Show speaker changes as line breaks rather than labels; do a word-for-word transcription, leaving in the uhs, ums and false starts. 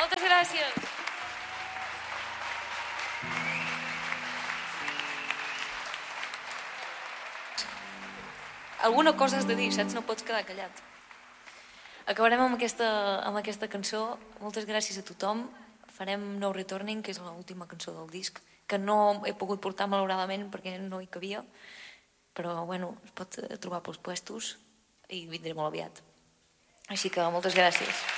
Moltes gràcies. Alguna cosa has de dir, saps? No pots quedar callat. Acabarem amb aquesta, amb aquesta cançó. Moltes gràcies a tothom. Farem No Returning, que és l'última cançó del disc, que no he pogut portar malauradament perquè no hi cabia, però bueno, es pot trobar pels puestos i vindré molt aviat. Així que moltes gràcies.